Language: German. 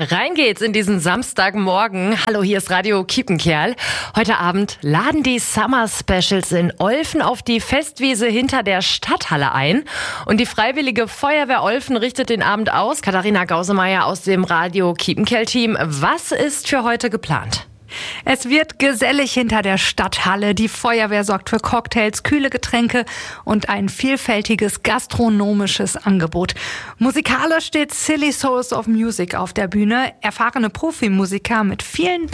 Rein geht's in diesen Samstagmorgen. Hallo, hier ist Radio Kiepenkerl. Heute Abend laden die Summer Specials in Olfen auf die Festwiese hinter der Stadthalle ein. Und die Freiwillige Feuerwehr Olfen richtet den Abend aus. Katharina Gausemeyer aus dem Radio Kiepenkerl-Team. Was ist für heute geplant? Es wird gesellig hinter der Stadthalle. Die Feuerwehr sorgt für Cocktails, kühle Getränke und ein vielfältiges gastronomisches Angebot. Musikalisch steht Silly Souls of Music auf der Bühne. Erfahrene Profimusiker mit vielen